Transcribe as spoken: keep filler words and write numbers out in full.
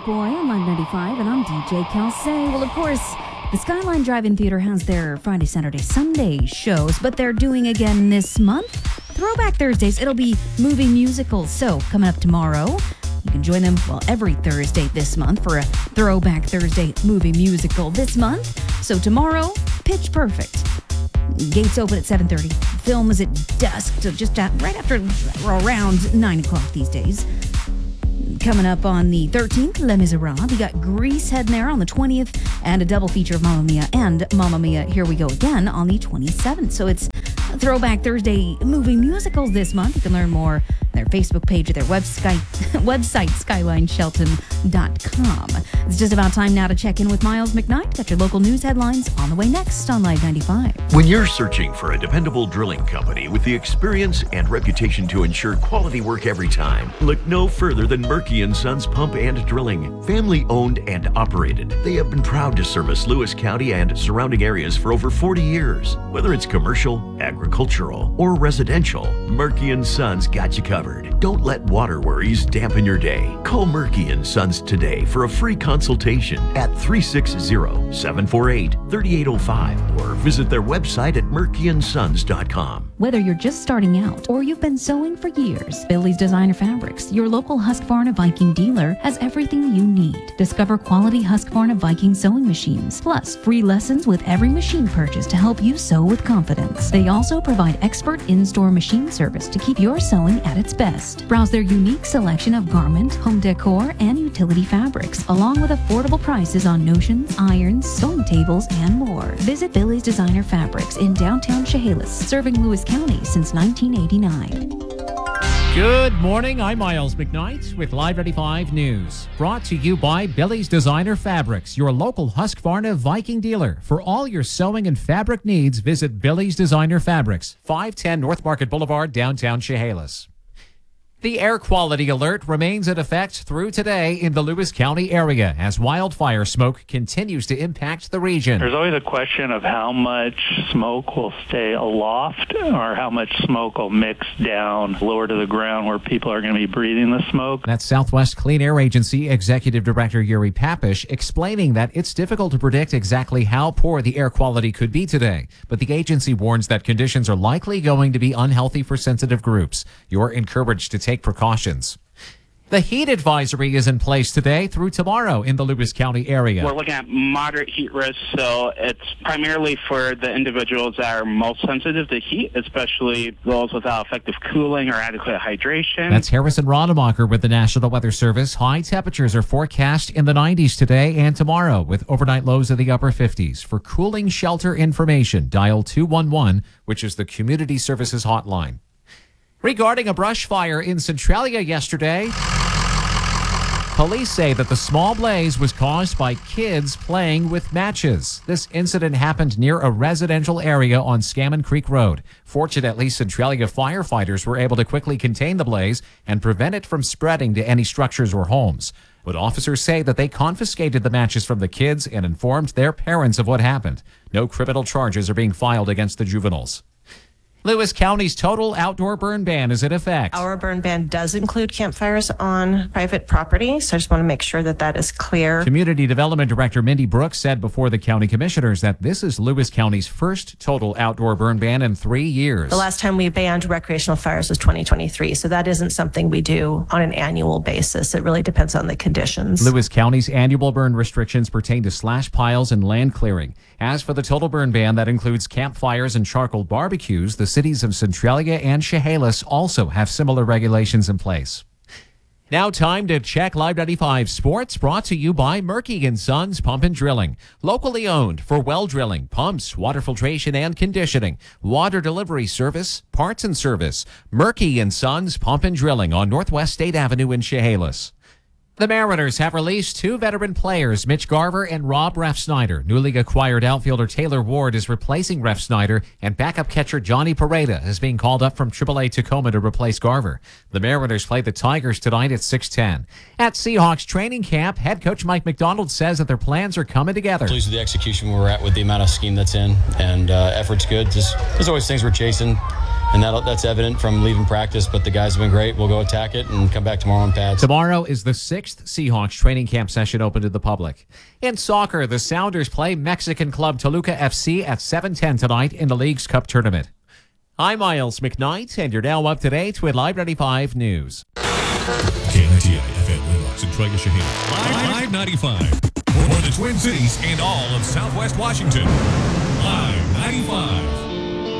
Fat Boy on Live ninety-five, and I'm D J Kelsey. Well, of course, the Skyline Drive-In Theater has their Friday, Saturday, Sunday shows, but they're doing again this month. Throwback Thursdays, it'll be movie musicals. So, coming up tomorrow, you can join them, well, every Thursday this month for a Throwback Thursday movie musical this month. So, tomorrow, Pitch Perfect. Gates open at seven thirty. Film is at dusk, so just at, right after, around nine o'clock these days. Coming up on the thirteenth, Les Miserables. We got Grease heading there on the twentieth, and a double feature of Mamma Mia and Mamma Mia, Here We Go Again on the twenty-seventh. So it's Throwback Thursday movie musicals this month. You can learn more on their Facebook page or their website, website skyline shelton dot com. It's just about time now to check in with Miles McKnight. Got your local news headlines on the way next on Live ninety-five. When you're searching for a dependable drilling company with the experience and reputation to ensure quality work every time, look no further than Murky and Sons Pump and Drilling. Family owned and operated, they have been proud to service Lewis County and surrounding areas for over forty years. Whether it's commercial, agricultural, or residential, Murky and Sons got you covered. Don't let water worries dampen your day. Call Murky and Sons today for a free consultation at three six zero, seven four eight, three eight zero five or visit their website at murky and sons dot com. Whether you're just starting out or you've been sewing for years, Billy's Designer Fabrics, your local Husqvarna Viking dealer, has everything you need. Discover quality Husqvarna Viking sewing machines, plus free lessons with every machine purchase to help you sew with confidence. They also provide expert in-store machine service to keep your sewing at its best. Browse their unique selection of garment, home decor, and utility fabrics, along with affordable prices on notions, irons, sewing tables, and more. Visit Billy's Designer Fabrics in downtown Chehalis, serving Lewis County since nineteen eighty-nine. Good morning, I'm Miles McKnight with Live ninety-five News. Brought to you by Billy's Designer Fabrics, your local Husqvarna Viking dealer. For all your sewing and fabric needs, visit Billy's Designer Fabrics, five ten North Market Boulevard, downtown Chehalis. The air quality alert remains in effect through today in the Lewis County area as wildfire smoke continues to impact the region. There's always a question of how much smoke will stay aloft or how much smoke will mix down lower to the ground where people are going to be breathing the smoke. That's Southwest Clean Air Agency Executive Director Yuri Papish explaining that it's difficult to predict exactly how poor the air quality could be today, but the agency warns that conditions are likely going to be unhealthy for sensitive groups. You're encouraged to take Take precautions. The heat advisory is in place today through tomorrow in the Lewis County area. We're looking at moderate heat risk, so it's primarily for the individuals that are most sensitive to heat, especially those without effective cooling or adequate hydration. That's Harrison Rodemacher with the National Weather Service. High temperatures are forecast in the nineties today and tomorrow, with overnight lows in the upper fifties. For cooling shelter information, dial two one one, which is the Community Services Hotline. Regarding a brush fire in Centralia yesterday, police say that the small blaze was caused by kids playing with matches. This incident happened near a residential area on Scammon Creek Road. Fortunately, Centralia firefighters were able to quickly contain the blaze and prevent it from spreading to any structures or homes. But officers say that they confiscated the matches from the kids and informed their parents of what happened. No criminal charges are being filed against the juveniles. Lewis County's total outdoor burn ban is in effect. Our burn ban does include campfires on private property, so I just want to make sure that that is clear. Community Development Director Mindy Brooks said before the county commissioners that this is Lewis County's first total outdoor burn ban in three years. The last time we banned recreational fires was twenty twenty-three, so that isn't something we do on an annual basis. It really depends on the conditions. Lewis County's annual burn restrictions pertain to slash piles and land clearing. As for the total burn ban, that includes campfires and charcoal barbecues. The cities of Centralia and Chehalis also have similar regulations in place. Now time to check Live ninety-five Sports, brought to you by Murky and Sons Pump and Drilling. Locally owned for well drilling, pumps, water filtration and conditioning, water delivery service, parts and service. Murky and Sons Pump and Drilling on Northwest State Avenue in Chehalis. The Mariners have released two veteran players, Mitch Garver and Rob Refsnyder. Newly acquired outfielder Taylor Ward is replacing Refsnyder, and backup catcher Johnny Pareda is being called up from triple A Tacoma to replace Garver. The Mariners play the Tigers tonight at six ten. At Seahawks training camp, head coach Mike McDonald says that their plans are coming together. Pleased with the execution where we're at with the amount of scheme that's in, and uh, effort's good. Just, there's always things we're chasing. and that that's evident from leaving practice. But the guys have been great. We'll go attack it and come back tomorrow on pads. Tomorrow is the sixth Seahawks training camp session open to the public. In soccer, the Sounders play Mexican club Toluca F C at seven ten tonight in the League's Cup tournament. I'm Miles McKnight, and you're now up to date with Live ninety-five News. K ninety-eight F M Lima, Centralia, Shaheen. Live ninety-five for the Twin Cities and all of Southwest Washington. Live ninety-five.